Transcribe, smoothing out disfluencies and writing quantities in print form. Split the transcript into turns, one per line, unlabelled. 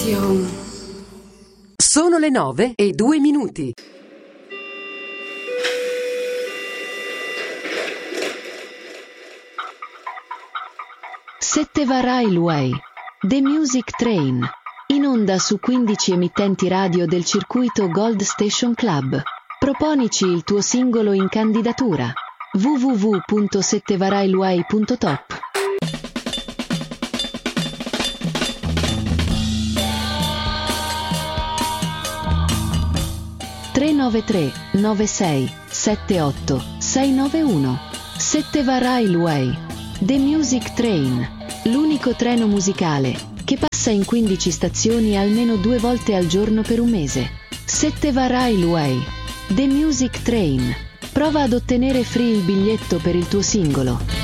Station. Sono le 9:02.
Setteva Railway, The Music Train, in onda su 15 emittenti radio del circuito Gold Station Club. Proponici il tuo singolo in candidatura. www.settevarailway.top. (393 96 78 691). Setteva Railway, The Music Train, l'unico treno musicale che passa in 15 stazioni almeno 2 volte al giorno per un mese. Setteva Railway, The Music Train. Prova ad ottenere free il biglietto per il tuo singolo.